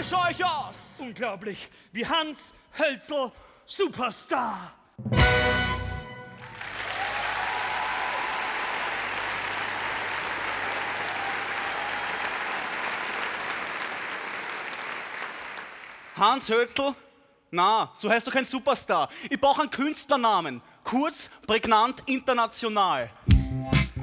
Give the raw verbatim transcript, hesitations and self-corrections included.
schaue ich aus? Unglaublich, wie Hans Hölzl, Superstar. Hans Hölzl? Na, so heißt du kein Superstar. Ich brauche einen Künstlernamen. Kurz, prägnant, international.